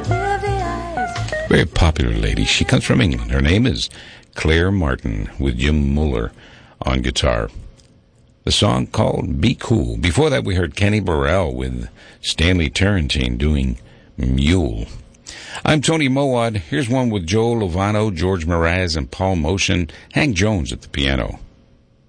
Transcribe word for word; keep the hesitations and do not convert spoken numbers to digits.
Very popular lady. She comes from England. Her name is Claire Martin, with Jim Muller on guitar. The song called Be Cool. Before that, we heard Kenny Burrell with Stanley Turrentine doing Mule. I'm Tony Mowat. Here's one with Joe Lovano, George Mraz, and Paul Motion. Hank Jones at the piano.